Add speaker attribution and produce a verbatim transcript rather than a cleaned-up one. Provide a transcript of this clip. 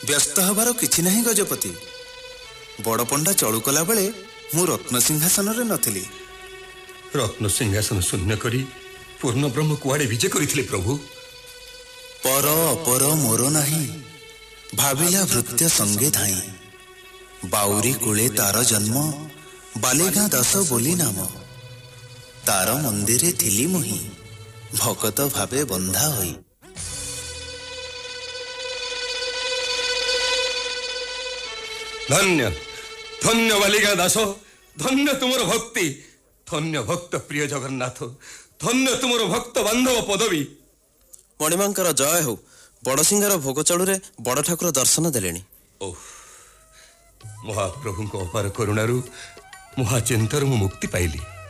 Speaker 1: व्यस्त हबार किछि नहीं गजपति। बड़ पंडा चलू कला बेले मु रत्न सिंहासन रे नथिली।
Speaker 2: रत्न सिंहासन शून्य करी पूर्ण ब्रह्म कुआड़े विजय करिथिले प्रभु।
Speaker 1: पर अपर मोर नाही भाविला भृत्य संगे धाई। बाउरी कूले तार जन्म बालेगा दास बोली नाम। तार मंदिरे थिली मुही भगत भावे बंधा होई।
Speaker 2: धन्य धन्य बालिका दास, धन्य तुमर भक्ति, धन्य भक्त प्रिय जगन्नाथ, धन्य तुमर भक्त बांधव पदवी।
Speaker 3: मणिमांकर जय हो। बड़सिंगार भोग चलू रे बड़ ठाकुर दर्शन देलेनी।
Speaker 2: ओह, महाप्रभु को अपार करुणारू महाचिंतार मु मुक्ति पाइली।